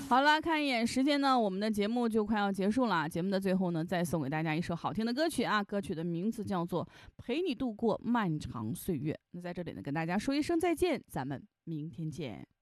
好了，看一眼时间呢，我们的节目就快要结束了。节目的最后呢，再送给大家一首好听的歌曲啊，歌曲的名字叫做《陪你度过漫长岁月》。那在这里呢，跟大家说一声再见，咱们明天见。